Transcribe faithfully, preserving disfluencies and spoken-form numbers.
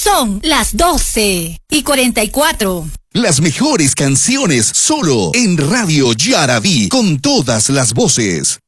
Son las doce y cuarenta y cuatro. Las mejores canciones solo en Radio Yaraví, con todas las voces.